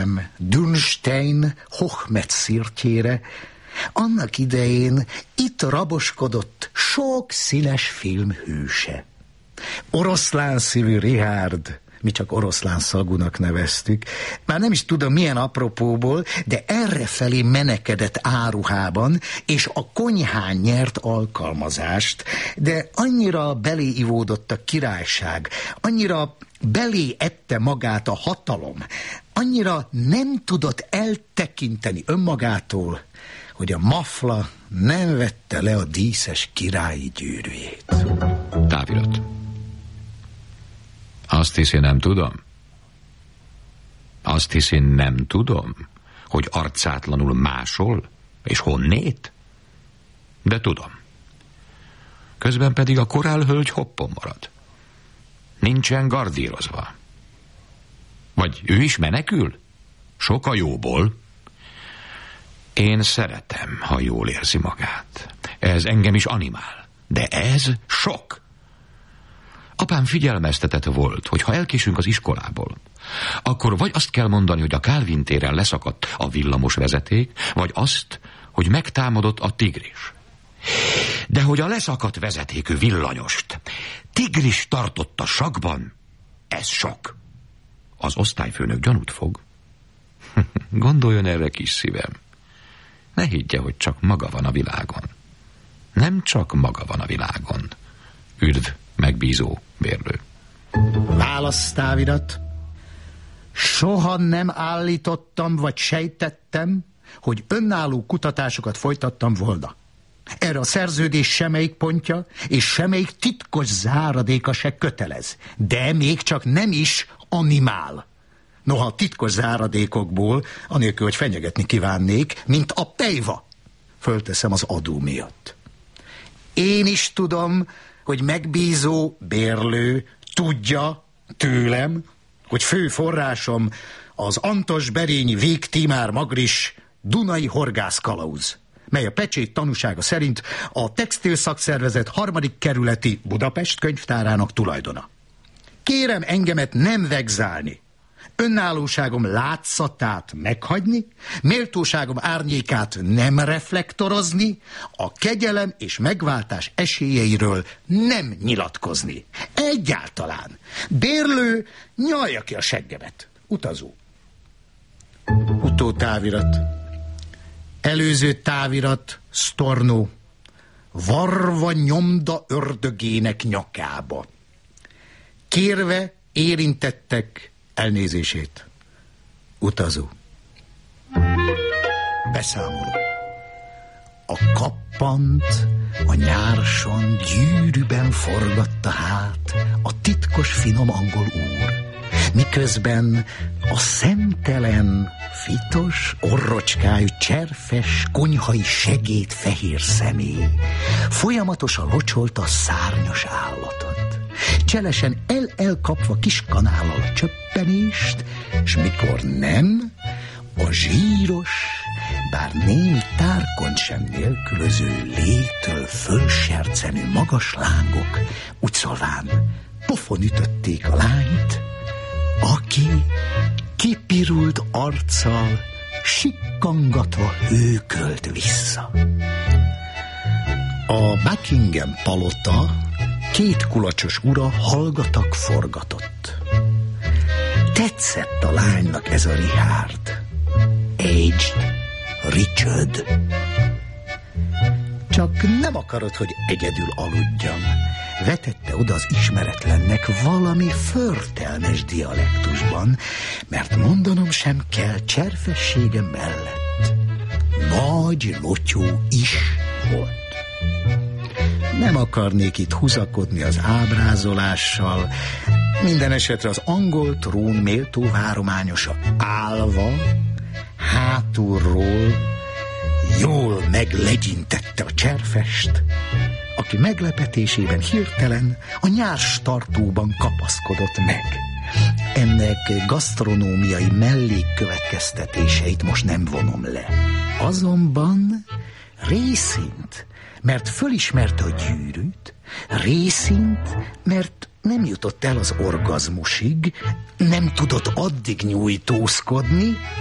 Dürnstein Hochmetz-szirtjére, annak idején itt raboskodott sok színes film hőse. Oroszlán szívű Richard, mi csak oroszlán szagúnak neveztük, már nem is tudom milyen apropóból, de errefelé menekedett áruhában, és a konyhán nyert alkalmazást, de annyira belé ivódott a királyság, annyira belé ette magát a hatalom, annyira nem tudott eltekinteni önmagától, hogy a Mafla nem vette le a díszes királyi gyűrűjét. Távirat. Azt hiszi, nem tudom? Azt hiszi, nem tudom, hogy arcátlanul másol, és honnét? De tudom. Közben pedig a korálhölgy hoppon marad. Nincsen gardírozva. Vagy ő is menekül? Sok a jóból. Én szeretem, ha jól érzi magát. Ez engem is animál. De ez sok. Apám figyelmeztetett volt, hogy ha elkésünk az iskolából, akkor vagy azt kell mondani, hogy a Kálvin téren leszakadt a villamos vezeték, vagy azt, hogy megtámadott a tigris. De hogy a leszakadt vezetékű villanyost tigris tartotta sakban, ez sok. Az osztályfőnök gyanút fog. Gondoljon erre, kis szívem. Ne higgye, hogy csak maga van a világon. Nem csak maga van a világon. Üdv, megbízó bérlő. Válasz, távirat. Soha nem állítottam, vagy sejtettem, hogy önálló kutatásokat folytattam volna. Erre a szerződés semmelyik pontja, és semmelyik titkos záradéka se kötelez. De még csak nem is animál. Noha a titkos záradékokból, anélkül, hogy fenyegetni kívánnék, mint a pejva, fölteszem az adó miatt. Én is tudom, hogy megbízó bérlő tudja tőlem, hogy fő forrásom az Antos-Berényi Vég-Timár Magris Dunai horgászkalauz, mely a pecsét tanúsága szerint a Textil Szakszervezet 3. kerületi Budapest könyvtárának tulajdona. Kérem engemet nem vegzálni, önállóságom látszatát meghagyni, méltóságom árnyékát nem reflektorozni, a kegyelem és megváltás esélyeiről nem nyilatkozni. Egyáltalán. Bérlő, nyalja ki a seggemet. Utazó. Utótávirat. Előző távirat, Stornó. Varva nyomda ördögének nyakába. Kérve érintettek elnézését. Utazó. Beszámoló. A kappant a nyárson gyűrűben forgatta hát a titkos finom angol úr, miközben a szemtelen, fitos, orrocskájú, cserfes, konyhai segéd fehér személy folyamatosan locsolta a szárnyas állatot. Cselesen elkapva kis kanállal a csöppenést, s mikor nem, a zsíros, bár némi tárkont sem nélkülöző létől fölsercenő magas lángok úgy szólván pofon ütötték a lányt, aki kipirult arccal sikkangatva hőkölt vissza. A Buckingham palota 2 kulacsos ura hallgatak forgatott. Tetszett a lánynak ez a Richard. Aged Richard. Csak nem akarod, hogy egyedül aludjam, vetette oda az ismeretlennek valami förtelmes dialektusban, mert mondanom sem kell cserfessége mellett. Nagy lotyó is volt. Nem akarnék itt húzakodni az ábrázolással, minden esetre az angol trón méltó várományosa állva, hátulról jól meglegyintette a cserfest, aki meglepetésében hirtelen a nyárstartóban kapaszkodott meg. Ennek gasztronómiai mellékkövetkeztetéseit most nem vonom le. Azonban részint, mert fölismerte a gyűrűt, részint, mert nem jutott el az orgazmusig, nem tudott addig nyújtózkodni,